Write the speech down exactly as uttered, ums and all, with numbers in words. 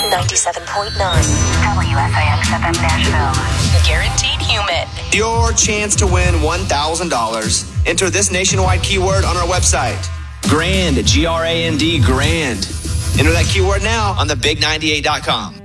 ninety-seven point nine. W S I X F M Nashville. Guaranteed human. Your chance to win one thousand dollars. Enter this nationwide keyword on our website. Grand, G R A N D, grand. Enter that keyword now on the big ninety-eight dot com.